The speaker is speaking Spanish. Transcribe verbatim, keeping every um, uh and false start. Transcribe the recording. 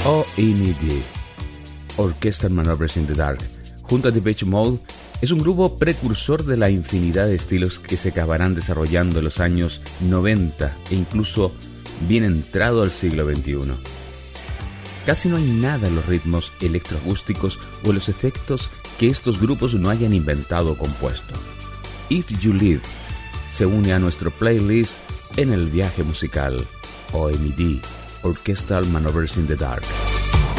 O M D, Orchestral Maneuvers in the Dark, junto a Depeche Mode, es un grupo precursor de la infinidad de estilos que se acabarán desarrollando en los años noventa e incluso bien entrado al siglo veintiuno. Casi no hay nada en los ritmos electroacústicos o en los efectos que estos grupos no hayan inventado o compuesto. If You Live se une a nuestro playlist en el viaje musical O M D, Orchestral Maneuvers in the Dark.